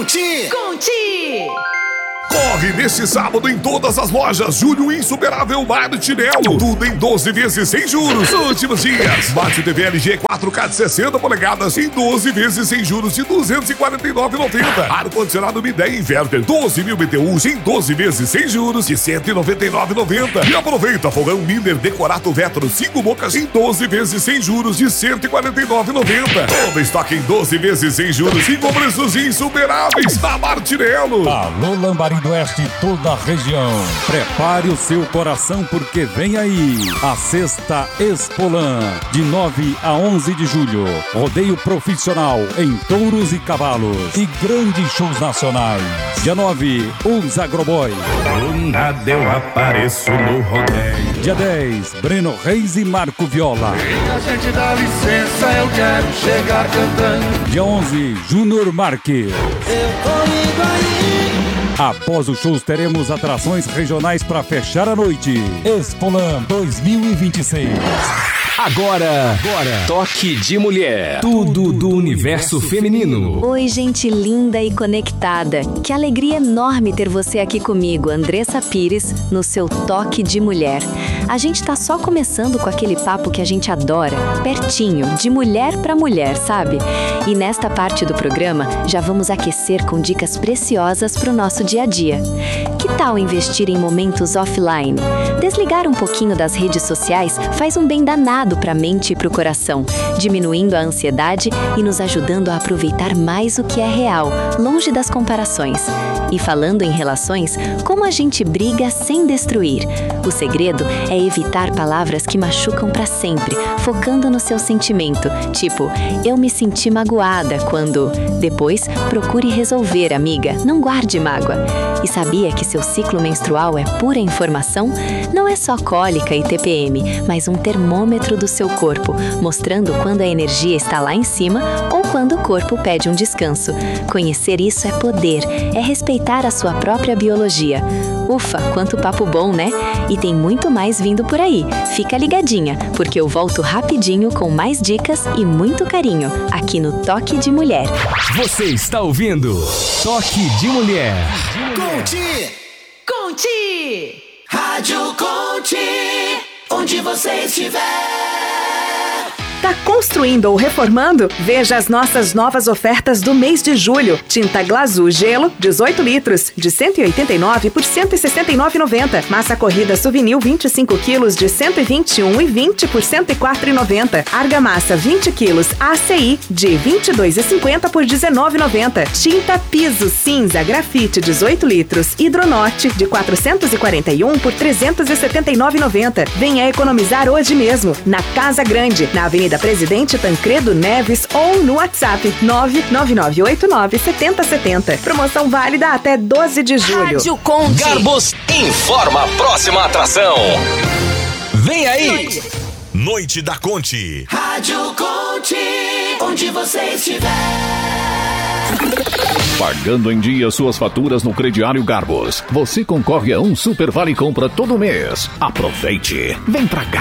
Conti! Corre neste sábado em todas as lojas. Julho Insuperável Martinello. Tudo em 12 vezes sem juros. Últimos dias. Smart TV LG 4K de 60 polegadas em 12 vezes sem juros de R$ 249,90. Ar-condicionado Midea Inverter 12.000 BTUs em 12 vezes sem juros de R$ 199,90. E aproveita fogão Miller Decorato Vetro 5 bocas em 12 vezes sem juros de R$ 149,90. Todo estoque em 12 vezes sem juros e com preços insuperáveis na Martinello. Alô, Lambari do Oeste e toda a região. Prepare o seu coração porque vem aí a Sexta Expolan, de 9 a 11 de julho. Rodeio profissional em touros e cavalos e grandes shows nacionais. Dia 9, os Agroboy. Do nada eu apareço no rodeio. Dia 10, Breno Reis e Marco Viola. A gente dá licença, eu quero chegar cantando. Dia 11, Júnior Marques. Eu tô indo aí. Após os shows, teremos atrações regionais para fechar a noite. Expolan 2026. Agora, Toque de Mulher. Tudo do universo feminino. Oi, gente linda e conectada. Que alegria enorme ter você aqui comigo, Andressa Pires, no seu Toque de Mulher. A gente tá só começando com aquele papo que a gente adora, pertinho, de mulher para mulher, sabe? E nesta parte do programa, já vamos aquecer com dicas preciosas pro nosso dia a dia. Que tal investir em momentos offline? Desligar um pouquinho das redes sociais faz um bem danado para a mente e para o coração, diminuindo a ansiedade e nos ajudando a aproveitar mais o que é real, longe das comparações. E falando em relações, como a gente briga sem destruir? O segredo é evitar palavras que machucam para sempre, focando no seu sentimento, tipo, eu me senti magoada quando... Depois, procure resolver, amiga, não guarde mágoa. E sabia que seu ciclo menstrual é pura informação? Não é só cólica e TPM, mas um termômetro do seu corpo, mostrando quando a energia está lá em cima ou quando o corpo pede um descanso. Conhecer isso é poder, é respeitar a sua própria biologia. Ufa, quanto papo bom, né? E tem muito mais vindo por aí. Fica ligadinha, porque eu volto rapidinho com mais dicas e muito carinho, aqui no Toque de Mulher. Você está ouvindo Toque de Mulher. Conti! Rádio Conti, onde você estiver. Tá construindo ou reformando? Veja as nossas novas ofertas do mês de julho. Tinta Glazul Gelo, 18 litros, de 189 por 169,90. Massa corrida Souvenir 25 quilos, de 121,20 por 104,90. Argamassa 20 quilos ACI, de 22,50 por 19,90. Tinta Piso Cinza Grafite 18 litros, Hidronorte, de 441 por 379,90. Venha economizar hoje mesmo, na Casa Grande, na Avenida Presidente Tancredo Neves ou no WhatsApp 999897070. Promoção válida até 12 de julho. Rádio Conti. Garbos informa a próxima atração. Vem aí! Noite da Conti. Rádio Conti, onde você estiver. Pagando em dia suas faturas no Crediário Garbos, você concorre a um Super Vale Compra todo mês. Aproveite! Vem pra cá!